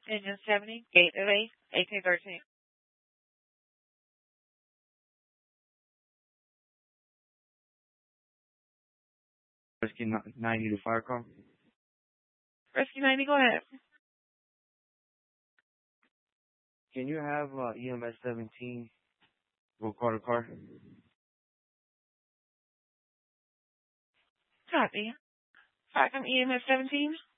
Engine 70, gate delay, 1813. Rescue 90 to fire call. Rescue 90, go ahead. Can you have EMS 17 go call the car? Copy. Fire from EMS 17.